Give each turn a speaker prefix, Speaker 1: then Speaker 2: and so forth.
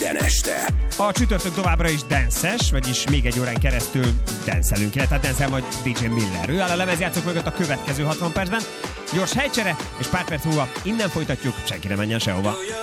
Speaker 1: minden este.
Speaker 2: A csütörtök továbbra is dances, vagyis még egy órán keresztül dancelünk, illetve dancel majd DJ Miller. Ő áll a lemezjátszók mögött a következő 60 percben. Gyors helycsere, és pár perc múlva innen folytatjuk, senki ne menjen sehova.